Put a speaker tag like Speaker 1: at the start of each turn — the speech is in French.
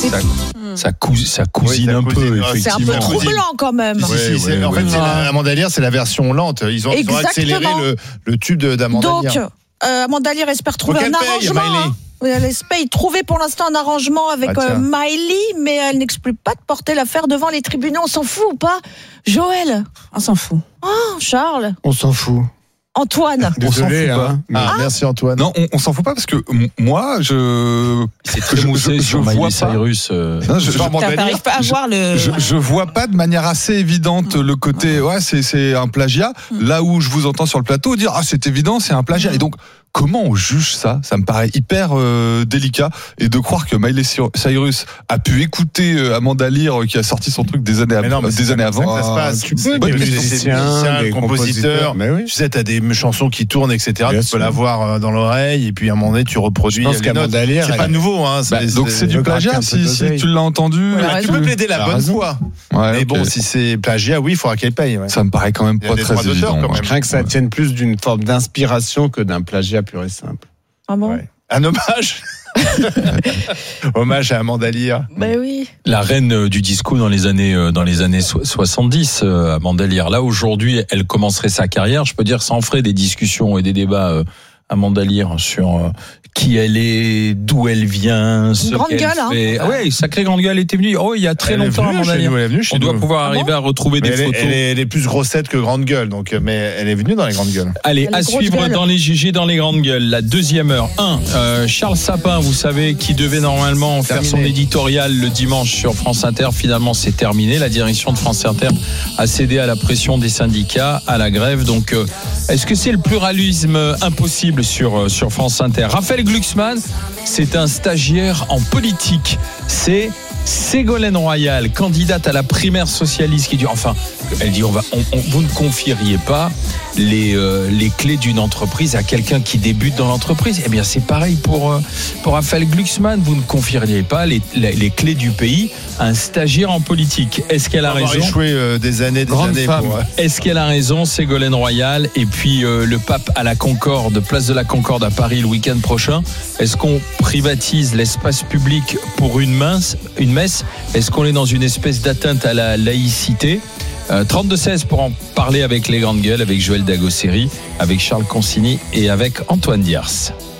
Speaker 1: Ça cousine un peu, effectivement.
Speaker 2: C'est un peu troublant quand même.
Speaker 3: En fait, Amanda Lear, c'est la version lente. Ils ont accéléré le tube d'Amanda Lear.
Speaker 2: Donc, Amanda Lear espère trouver un arrangement. Elle espère trouver pour l'instant un arrangement avec Miley, mais elle n'exclut pas de porter l'affaire devant les tribunaux. On s'en fout ou pas, Joël?
Speaker 4: On s'en fout.
Speaker 2: Oh, Charles?
Speaker 5: On s'en fout.
Speaker 2: Antoine?
Speaker 5: Désolé,
Speaker 3: merci Antoine.
Speaker 6: Non, on s'en fout pas parce que moi,
Speaker 1: c'est très moussé sur Miley Cyrus.
Speaker 4: T'arrives pas à voir le.
Speaker 6: Je vois pas de manière assez évidente le côté. Ouais, c'est un plagiat. Là où je vous entends sur le plateau dire c'est évident, c'est un plagiat. Et donc. Comment on juge ça? Ça me paraît hyper délicat. Et de croire que Miley Cyrus a pu écouter Amanda Lear qui a sorti son truc des années avant.
Speaker 3: Ça se passe. Tu peux, des musiciens, des compositeurs. Tu sais, t'as des chansons qui tournent, etc. Tu peux l'avoir dans l'oreille et puis à un moment donné, tu reproduis.
Speaker 5: Je pense qu'Amanda Lear,
Speaker 3: c'est pas nouveau.
Speaker 6: Donc c'est du plagiat si tu l'as entendu.
Speaker 3: Tu peux plaider la bonne foi. Mais bon, si c'est plagiat, oui, il faudra qu'elle paye.
Speaker 6: Ça me paraît quand même pas très évident.
Speaker 5: Je crains que ça tienne plus d'une forme d'inspiration que d'un plagiat pur et simple.
Speaker 2: Ah bon?
Speaker 3: Un hommage. Hommage à Amanda Lear.
Speaker 2: Ben oui.
Speaker 1: La reine du disco dans les années 70, Amanda Lear. Là aujourd'hui, elle commencerait sa carrière. Je peux dire, ça en ferait des discussions et des débats. Amanda Lear sur qui elle est, d'où elle vient, ce
Speaker 2: grande
Speaker 1: qu'elle
Speaker 2: gueule,
Speaker 1: fait. Ah ouais, sacrée grande gueule, elle était venue. Il y a très longtemps, Amanda Lear. On doit pouvoir arriver à retrouver des photos.
Speaker 3: Elle est plus grossette que grande gueule, donc mais elle est venue dans les grandes gueules.
Speaker 1: Allez, à suivre dans les GG, dans les grandes gueules. La deuxième heure. Charles Sapin, vous savez, qui devait normalement faire son éditorial le dimanche sur France Inter. Finalement, c'est terminé. La direction de France Inter a cédé à la pression des syndicats, à la grève. Donc, est-ce que c'est le pluralisme impossible sur France Inter? Raphaël Glucksmann, c'est un stagiaire en politique. C'est Ségolène Royal, candidate à la primaire socialiste, qui dit, elle dit, vous ne confieriez pas les clés d'une entreprise à quelqu'un qui débute dans l'entreprise. Eh bien, c'est pareil pour Raphaël Glucksmann. Vous ne confieriez pas les clés du pays à un stagiaire en politique. Est-ce qu'elle a raison?
Speaker 3: Échoué des années.
Speaker 1: Est-ce qu'elle a raison, Ségolène Royal? Et puis le pape à la Concorde, place de la Concorde à Paris le week-end prochain. Est-ce qu'on privatise l'espace public pour une messe? Est-ce qu'on est dans une espèce d'atteinte à la laïcité? 32-16 pour en parler avec les grandes gueules, avec Joël Dagosseri, avec Charles Consigny et avec Antoine Diars.